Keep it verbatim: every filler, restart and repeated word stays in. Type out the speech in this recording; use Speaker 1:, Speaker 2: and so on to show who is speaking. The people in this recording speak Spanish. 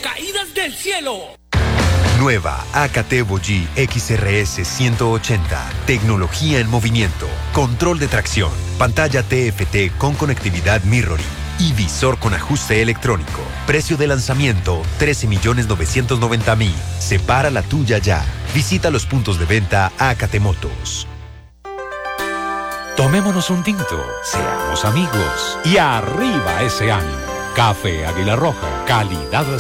Speaker 1: caídas del cielo.
Speaker 2: Nueva A K T Vogi X R S ciento ochenta. Tecnología en movimiento. Control de tracción. Pantalla T F T con conectividad mirroring. Y visor con ajuste electrónico. Precio de lanzamiento trece millones novecientos noventa mil. Separa la tuya ya. Visita los puntos de venta A K T Motos.
Speaker 3: Tomémonos un tinto, seamos amigos y arriba ese ánimo. Café Águila Roja, calidad